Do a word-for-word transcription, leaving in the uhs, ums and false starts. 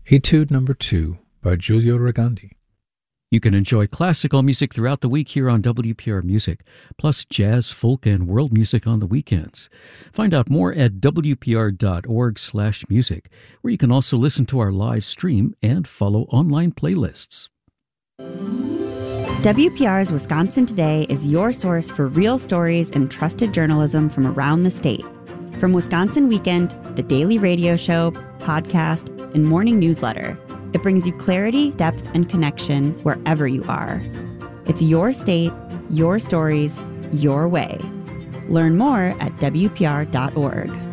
Etude Number two by Giulio Regandi. You can enjoy classical music throughout the week here on W P R Music, plus jazz, folk, and world music on the weekends. Find out more at W P R dot org slash music, where you can also listen to our live stream and follow online playlists. W P R's Wisconsin Today is your source for real stories and trusted journalism from around the state. From Wisconsin Weekend, the daily radio show, podcast, and morning newsletter, it brings you clarity, depth, and connection wherever you are. It's your state, your stories, your way. Learn more at W P R dot org.